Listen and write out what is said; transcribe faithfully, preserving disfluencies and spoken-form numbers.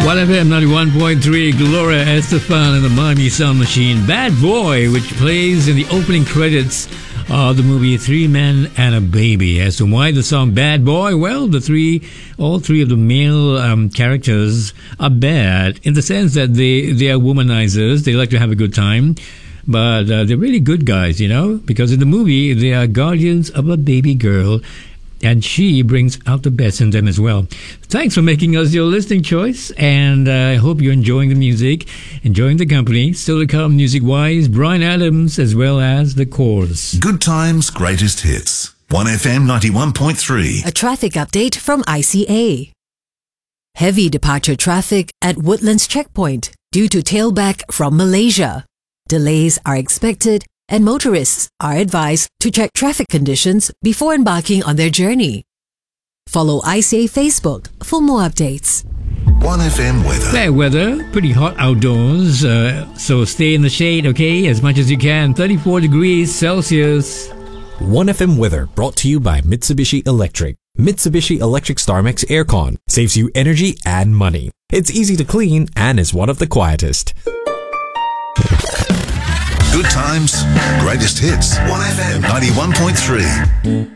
one F M ninety-one point three, Gloria Estefan and the Miami Sound Machine. Bad Boy, which plays in the opening credits of the movie Three Men and a Baby. As to why the song Bad Boy, well, the three, all three of the male um, characters are bad in the sense that they, they are womanizers. They like to have a good time. But uh, they're really good guys, you know, because in the movie, they are guardians of a baby girl, and she brings out the best in them as well. Thanks for making us your listening choice, and uh, I hope you're enjoying the music, enjoying the company. Still to come, music-wise, Bryan Adams, as well as The Corrs. Good Times, Greatest Hits. one F M ninety-one point three. A traffic update from I C A. Heavy departure traffic at Woodlands Checkpoint due to tailback from Malaysia. Delays are expected, and motorists are advised to check traffic conditions before embarking on their journey. Follow I C A Facebook for more updates. one F M weather. Fair weather, pretty hot outdoors, uh, so stay in the shade, okay, as much as you can. thirty-four degrees Celsius. one F M weather brought to you by Mitsubishi Electric. Mitsubishi Electric StarMax Aircon saves you energy and money. It's easy to clean and is one of the quietest. Good Times, Greatest Hits. one F M ninety-one point three.